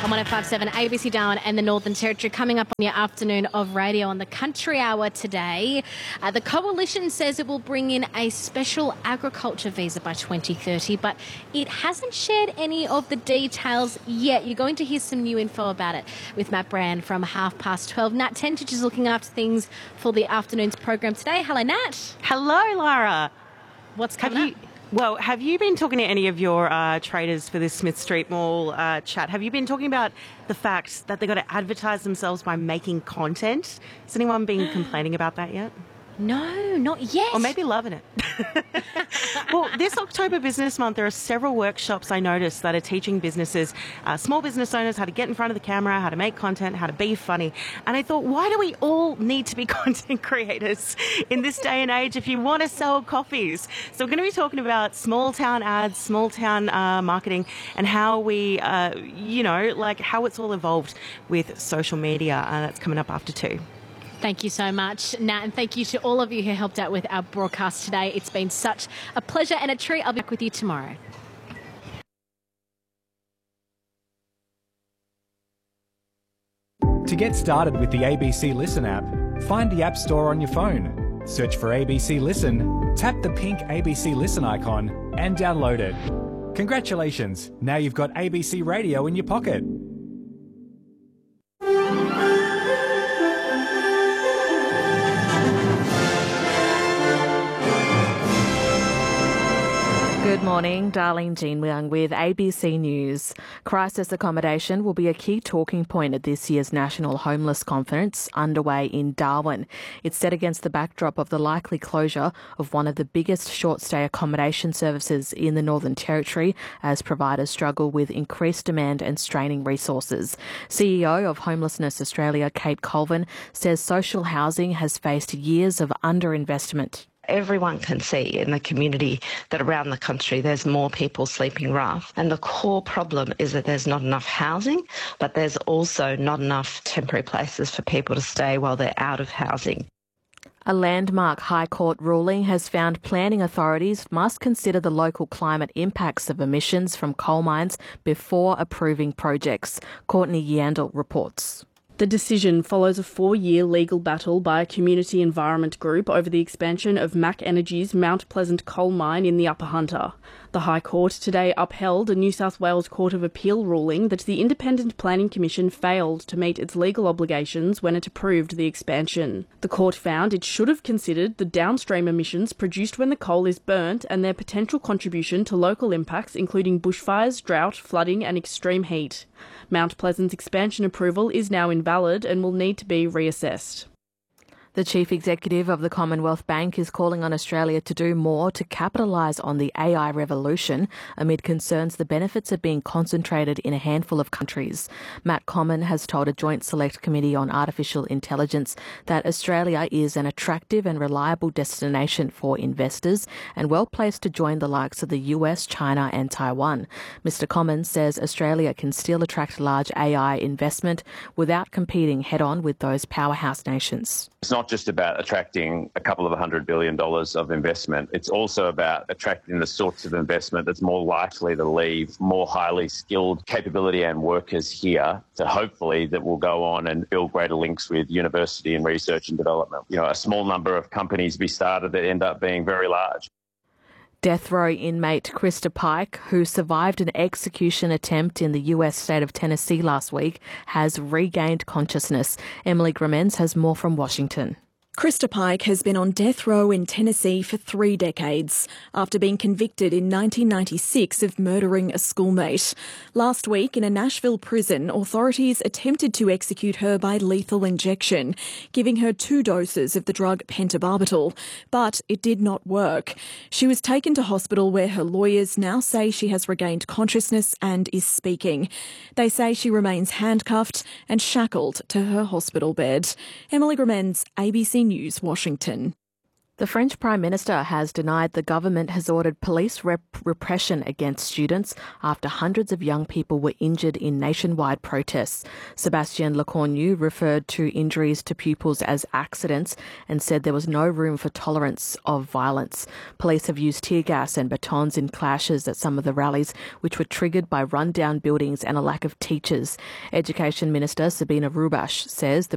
on 105.7 ABC Darwin and the Northern Territory. Coming up on your afternoon of radio on the Country Hour today, the Coalition says it will bring in a special agriculture visa by 2030, but it hasn't shared any of the details yet. You're going to hear some new info about it with Matt Brand from 12:30. Nat Tentich is looking after things for the afternoon's program today. Hello, Nat. Hello, Lara. What's coming up? Well, have you been talking to any of your traders for this Smith Street Mall chat? Have you been talking about the fact that they've got to advertise themselves by making content? Has anyone been complaining about that yet? No, not yet. Or maybe loving it. Well, this October Business Month, there are several workshops I noticed that are teaching businesses, small business owners, how to get in front of the camera, how to make content, how to be funny. And I thought, why do we all need to be content creators in this day and age if you want to sell coffees? So we're going to be talking about small town ads, small town marketing, and how we, how it's all evolved with social media. That's coming up after 2. Thank you so much, Nat, and thank you to all of you who helped out with our broadcast today. It's been such a pleasure and a treat. I'll be back with you tomorrow. To get started with the ABC Listen app, find the App Store on your phone, search for ABC Listen, tap the pink ABC Listen icon and download it. Congratulations, now you've got ABC Radio in your pocket. Good morning, Darlene Jean Young with ABC News. Crisis accommodation will be a key talking point at this year's National Homeless Conference underway in Darwin. It's set against the backdrop of the likely closure of one of the biggest short-stay accommodation services in the Northern Territory as providers struggle with increased demand and straining resources. CEO of Homelessness Australia, Kate Colvin, says social housing has faced years of underinvestment. Everyone can see in the community that around the country there's more people sleeping rough. And the core problem is that there's not enough housing, but there's also not enough temporary places for people to stay while they're out of housing. A landmark High Court ruling has found planning authorities must consider the local climate impacts of emissions from coal mines before approving projects. Courtney Yandel reports. The decision follows a 4-year legal battle by a community environment group over the expansion of Mac Energy's Mount Pleasant coal mine in the Upper Hunter. The High Court today upheld a New South Wales Court of Appeal ruling that the Independent Planning Commission failed to meet its legal obligations when it approved the expansion. The court found it should have considered the downstream emissions produced when the coal is burnt and their potential contribution to local impacts including bushfires, drought, flooding and extreme heat. Mount Pleasant's expansion approval is now invalid and will need to be reassessed. The Chief Executive of the Commonwealth Bank is calling on Australia to do more to capitalise on the AI revolution amid concerns the benefits are being concentrated in a handful of countries. Matt Comyn has told a Joint Select Committee on Artificial Intelligence that Australia is an attractive and reliable destination for investors and well placed to join the likes of the US, China and Taiwan. Mr Comyn says Australia can still attract large AI investment without competing head-on with those powerhouse nations. It's not just about attracting a couple of $100 billion of investment. It's also about attracting the sorts of investment that's more likely to leave more highly skilled capability and workers here that hopefully that will go on and build greater links with university and research and development. You know, a small number of companies be started that end up being very large. Death row inmate Krista Pike, who survived an execution attempt in the US state of Tennessee last week, has regained consciousness. Emily Grimmens has more from Washington. Krista Pike has been on death row in Tennessee for 3 decades after being convicted in 1996 of murdering a schoolmate. Last week in a Nashville prison, authorities attempted to execute her by lethal injection, giving her 2 doses of the drug pentobarbital, but it did not work. She was taken to hospital where her lawyers now say she has regained consciousness and is speaking. They say she remains handcuffed and shackled to her hospital bed. Emily Grimmens, ABC News, Washington. The French Prime Minister has denied the government has ordered police repression against students after hundreds of young people were injured in nationwide protests. Sébastien Lecornu referred to injuries to pupils as accidents and said there was no room for tolerance of violence. Police have used tear gas and batons in clashes at some of the rallies, which were triggered by run-down buildings and a lack of teachers. Education Minister Sabina Rubash says the